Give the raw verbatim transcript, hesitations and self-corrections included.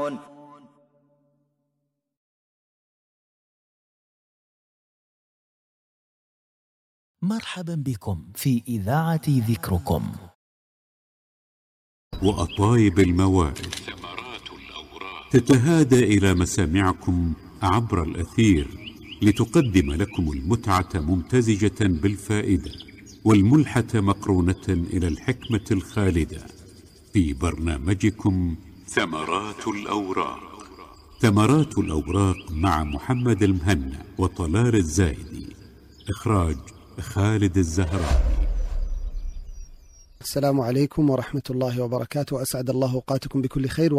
مرحبا بكم في إذاعة ذكركم وأطايب الموارد تتهادى إلى مسامعكم عبر الأثير لتقدم لكم المتعة ممتزجة بالفائدة والملحة مقرونة إلى الحكمة الخالدة في برنامجكم ثمرات الأوراق. ثمرات الأوراق مع محمد المهنا وطلال الزايدي. إخراج خالد الزهراني. السلام عليكم ورحمة الله وبركاته. أسعد الله أوقاتكم بكل خير.